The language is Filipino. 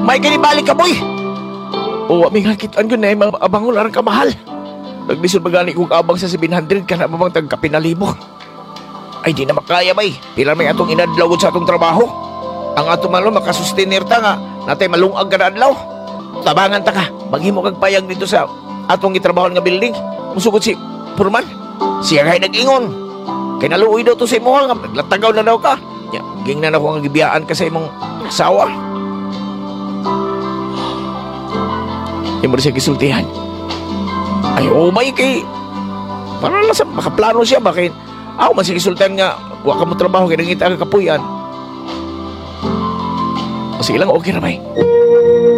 May kanibalik ka, boy. O, aming hakitaan ko na abangon larang kamahal. Naglisod magani kong abang sa 700 ka na mamang tagkapinalibo. Ay, di na makaya, bay. Pila may atong inadlawod sa atong trabaho. Ang atong malo makasustenir ta nga, natay malungag ka na adlaw. Tabangan ta ka, maghimo kag payag dito sa atong gitrabaho nga building. Musugod si Purman. Siya kay nag-ingon. Kay naluoy daw to sa imo nga, latagaw na daw ka. Ya, ging na ako nga gibiyaan ka sa imong asawa. Imo siya gisultihan. Ay, may kay para lang sa makaplano siya ba kay ako man sige sultan nga wa ka mo trabaho kay nangita ka kapuyan. O sige lang, okay na bay.